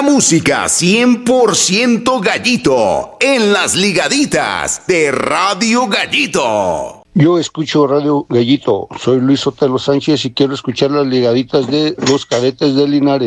música 100% Gallito en las ligaditas de Radio Gallito. Yo escucho Radio Gallito, soy Luis Sotelo Sánchez y quiero escuchar las ligaditas de los Cadetes de Linares.